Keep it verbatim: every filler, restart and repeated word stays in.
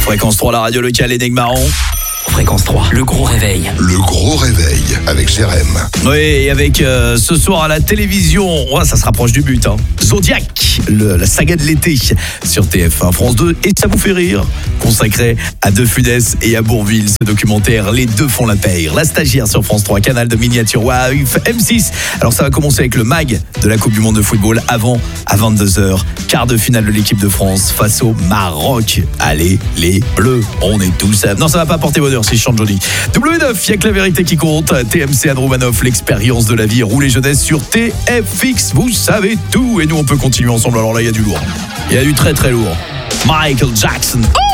Fréquence trois, la radio locale, Enigme Marron. Fréquence trois, le gros réveil. Le gros réveil avec Jérém. Oui, et avec euh, ce soir à la télévision, ouais, ça se rapproche du but. Hein. Zodiac, le, la saga de l'été sur T F un, France deux. Et ça vous fait rire, consacré à De Funès et à Bourvil. Ce documentaire, les deux font la paire. La stagiaire sur France trois, canal de miniature ouais, M six. Alors ça va commencer avec le mag de la Coupe du Monde de football avant, à vingt-deux heures. Quart de finale de l'équipe de France face au Maroc. Allez, les Bleus, on est tous... Non, ça va pas porter bonheur si je chante Johnny. W neuf, il n'y a que la vérité qui compte. T M C Anne Romanoff, l'expérience de la vie. Roulez jeunesse sur T F X. Vous savez tout. Et nous, on peut continuer ensemble. Alors là, il y a du lourd. Il y a du très très lourd. Michael Jackson. Oh